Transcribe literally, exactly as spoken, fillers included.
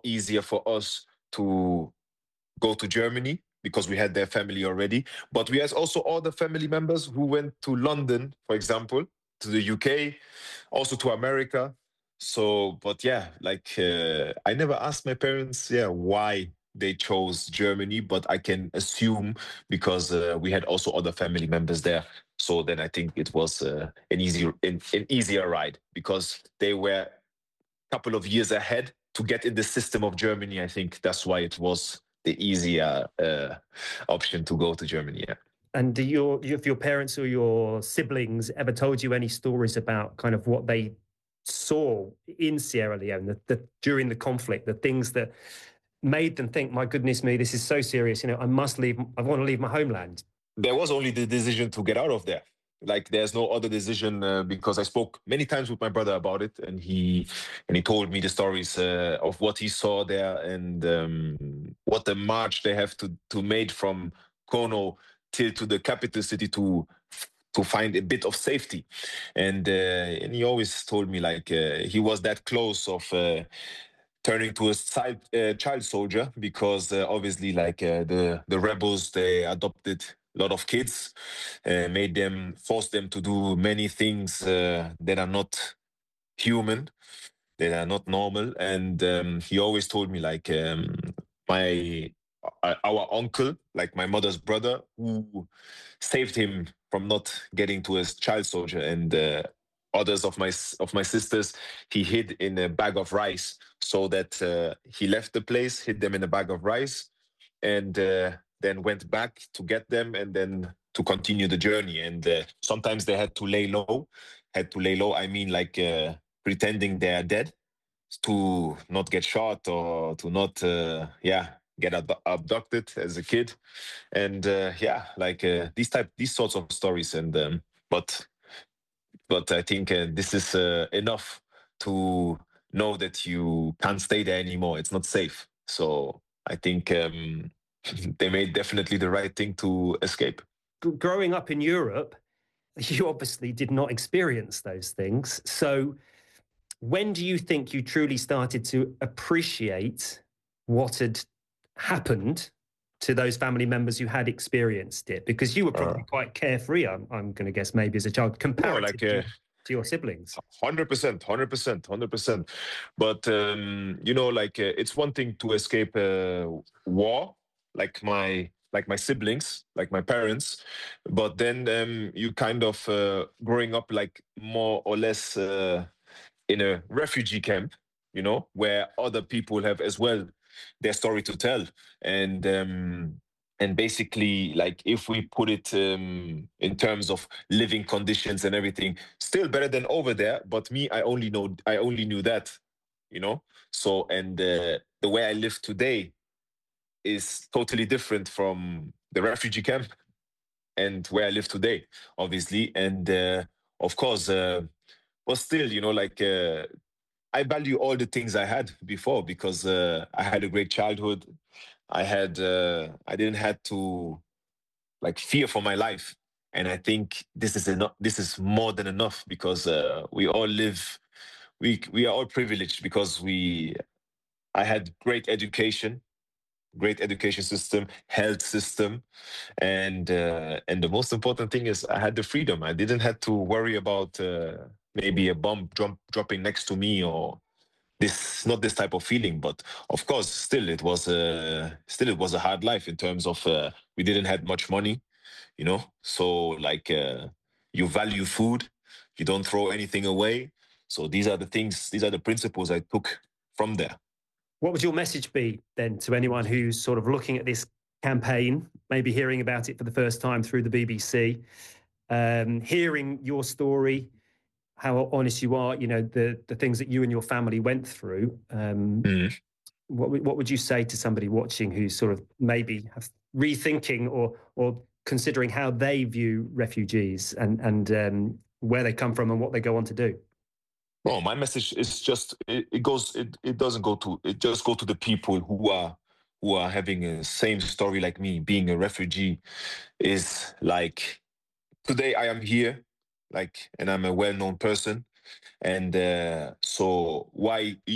easier for us to go to Germany because we had their family already. But we had also other family members who went to London, for example, to the U K, also to America. So, but yeah, like uh, I never asked my parents, yeah, why they chose Germany, but I can assume because uh, we had also other family members there. So then I think it was uh, an easy, an, an easier ride because they were couple of years ahead to get in the system of Germany. I think that's why it was the easier uh, option to go to Germany. Yeah. And do your if your parents or your siblings ever told you any stories about kind of what they saw in Sierra Leone the, the, during the conflict, the things that made them think, "My goodness me, this is so serious. You know, I must leave. I want to leave my homeland." There was only the decision to get out of there. Like there's no other decision uh, because I spoke many times with my brother about it, and he and he told me the stories uh, of what he saw there and um, what the march they have to to made from Kono till to the capital city to to find a bit of safety, and uh, and he always told me like uh, he was that close of. Uh, turning to a side, uh, child soldier because uh, obviously like uh, the the rebels they adopted a lot of kids, uh, made them force them to do many things uh, that are not human, that are not normal. And um, he always told me like um, my uh, our uncle, like my mother's brother, who saved him from not getting to a child soldier, and uh, others of my of my sisters, he hid in a bag of rice so that uh, he left the place, hid them in a bag of rice, and uh, then went back to get them, and then to continue the journey. And uh, sometimes they had to lay low. Had to lay low. I mean, like uh, pretending they are dead to not get shot or to not, uh, yeah, get ab- abducted as a kid. And uh, yeah, like uh, these type, these sorts of stories. And um, but but I think uh, this is uh, enough to know that you can't stay there anymore. It's not safe. So I think um, they made definitely the right thing to escape. Growing up in Europe, you obviously did not experience those things. So when do you think you truly started to appreciate what had happened to those family members who had experienced it? Because you were probably Uh, quite carefree, I'm, I'm going to guess, maybe as a child, no, like comparatively uh, to your siblings. Hundred percent, hundred percent, hundred percent. But um, you know, like uh, it's one thing to escape uh, war, like my like my siblings, like my parents, but then um, you kind of uh, growing up like more or less uh, in a refugee camp, you know, where other people have as well their story to tell, and um, and basically like if we put it um, in terms of living conditions and everything, still better than over there. But me, I only know I only knew that, you know. So and uh, the way I live today is totally different from the refugee camp and where I live today, obviously. And uh, of course, uh, but still, you know, like uh, I value all the things I had before because uh, I had a great childhood. I had uh, I didn't have to like fear for my life, and I think this is enough. This is more than enough because uh, we all live. We we are all privileged because we. I had great education, great education system, health system, and uh, and the most important thing is I had the freedom. I didn't have to worry about uh, maybe a bomb drop, dropping next to me or this not this type of feeling. But of course still it was a still it was a hard life in terms of uh, we didn't have much money, you know. So like uh, you value food, you don't throw anything away. So these are the things, these are the principles I took from there. What would your message be then to anyone who's sort of looking at this campaign, maybe hearing about it for the first time through the B B C, um, hearing your story, how honest you are, you know, the the things that you and your family went through. Um, Mhm. what what would you say to somebody watching who's sort of maybe rethinking or or considering how they view refugees and and um, where they come from and what they go on to do? Well, my message is just it, it goes it, it doesn't go to it just go to the people who are who are having a same story like me, being a refugee. Is like today I am here, like, and I'm a well-known person, and uh, so why